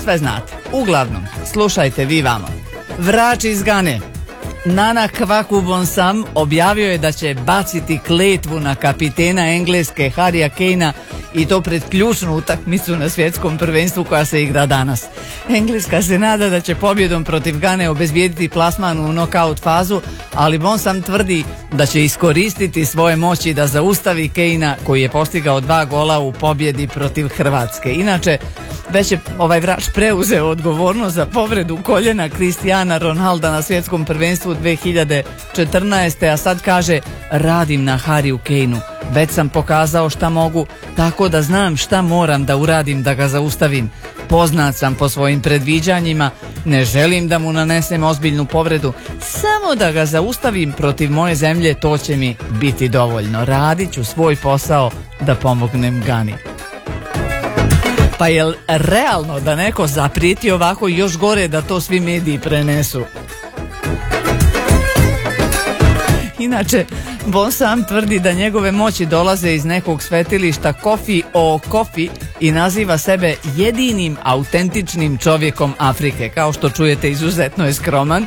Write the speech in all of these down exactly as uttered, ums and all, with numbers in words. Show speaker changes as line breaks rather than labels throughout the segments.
sve znate. Uglavnom, slušajte vi vamo. Vrač iz Gane, Nana Kwakubonsam, objavio je da će baciti kletvu na kapitena Engleske Harrya Kanea i to pred ključnu utakmicu na svjetskom prvenstvu koja se igra danas. Engleska se nada da će pobjedom protiv Gane obezbijediti plasman u nokaut fazu, ali Bonsam tvrdi da će iskoristiti svoje moći da zaustavi Kanea koji je postigao dva gola u pobjedi protiv Hrvatske. Inače, već je ovaj vrač preuzeo odgovornost za povredu koljena Cristiana Ronalda na svjetskom prvenstvu dve hiljade četrnaeste. a sad kaže: radim na Harryu Kaneu, već sam pokazao šta mogu, tako da znam šta moram da uradim da ga zaustavim. Poznat sam po svojim predviđanjima, ne želim da mu nanesem ozbiljnu povredu, samo da ga zaustavim protiv moje zemlje, to će mi biti dovoljno. Radit ću svoj posao da pomognem Gani. Pa je realno da neko zaprijeti ovako, još gore da to svi mediji prenesu? Inače, Bonsam tvrdi da njegove moći dolaze iz nekog svetilišta Kofi o Kofi i naziva sebe jedinim autentičnim čovjekom Afrike. Kao što čujete, izuzetno je skroman.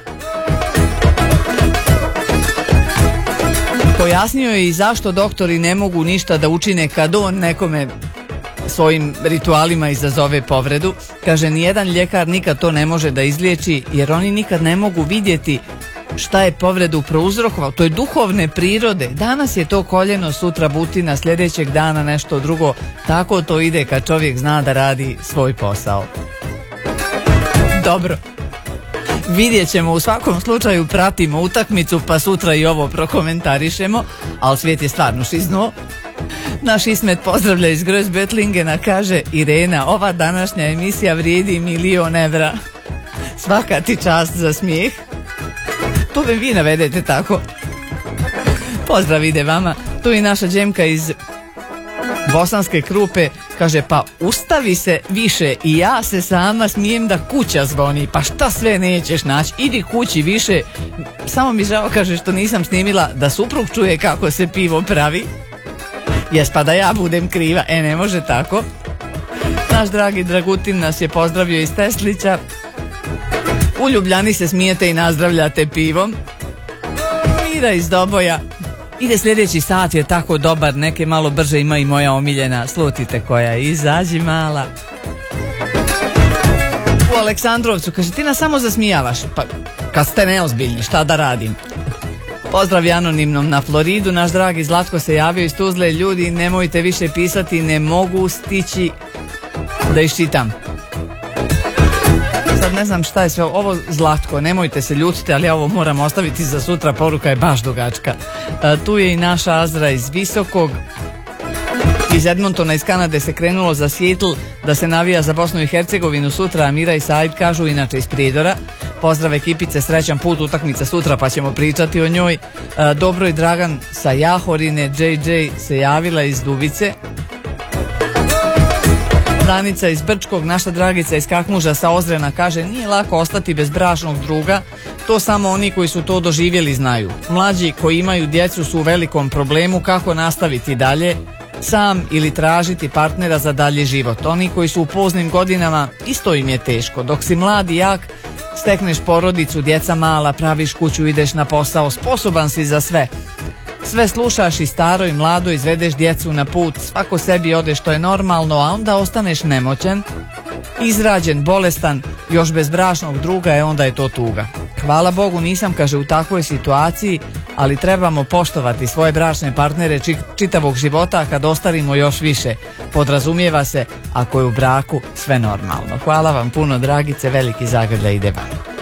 Pojasnio je i zašto doktori ne mogu ništa da učine kad on nekome svojim ritualima izazove povredu. Kaže, nijedan ljekar nikad to ne može da izliječi, jer oni nikad ne mogu vidjeti šta je povredu prouzrokovao. To je duhovne prirode. Danas je to koljeno, sutra butina, sljedećeg dana nešto drugo. Tako to ide kad čovjek zna da radi svoj posao. Dobro. Vidjet ćemo, u svakom slučaju pratimo utakmicu, pa sutra i ovo prokomentarišemo, ali svijet je stvarno šiznuo. Naš Ismet pozdravlja iz Grosbetlingena, kaže: Irena, ova današnja emisija vrijedi milion evra. Svaka ti čast za smijeh. To me vi navedete tako. Pozdrav ide vama. Tu i naša Đemka iz Bosanske Krupe, kaže: pa ustavi se više, i ja se sama smijem da kuća zvoni, pa šta sve nećeš naći, idi kući više. Samo mi žao, kaže, što nisam snimila da suprug čuje kako se pivo pravi. Jes, pa da ja budem kriva? E, ne može tako. Naš dragi Dragutin nas je pozdravio iz Teslića. U Ljubljani se smijete i nazdravljate pivom. Mira iz Doboja. Ide sljedeći sat, je tako dobar, neke malo brže ima i moja omiljena. Slutite koja je, izađi mala. U Aleksandrovcu, kaže, ti nas samo zasmijavaš. Pa kad ste neozbiljni, šta da radim? Pozdrav i anonimnom na Floridu. Naš dragi Zlatko se javio iz Tuzle. Ljudi, nemojte više pisati, ne mogu stići da iščitam. Sad ne znam šta je sve ovo, Zlatko, nemojte se ljutiti, ali ja ovo moram ostaviti za sutra, poruka je baš dugačka. E, tu je i naša Azra iz Visokog. Iz Edmontona iz Kanade se krenulo za Seattle da se navija za Bosnu i Hercegovinu sutra, a Mira i Said kažu inače iz Prijedora. Pozdrav ekipice, srećan put, utakmica sutra pa ćemo pričati o njoj. E, Dobro i Dragan sa Jahorine, džej džej se javila iz Dubice. Danica iz Brčkog, naša Dragica iz Kakmuža sa Ozrena, kaže: nije lako ostati bez bračnog druga, to samo oni koji su to doživjeli znaju. Mlađi koji imaju djecu su u velikom problemu kako nastaviti dalje, sam ili tražiti partnera za dalji život. Oni koji su u poznim godinama, isto im je teško. Dok si mlad i jak, stekneš porodicu, djeca mala, praviš kuću, ideš na posao, sposoban si za sve. Sve slušaš i staro i mlado, izvedeš djecu na put, svako sebi ode što je normalno, a onda ostaneš nemoćan, izrađen, bolestan, još bez bračnog druga, e onda je to tuga. Hvala Bogu nisam, kaže, u takvoj situaciji, ali trebamo poštovati svoje bračne partnere čitavog života, a kad ostarimo još više. Podrazumijeva se ako je u braku sve normalno. Hvala vam puno, Dragice, veliki zagrljaj ide vam.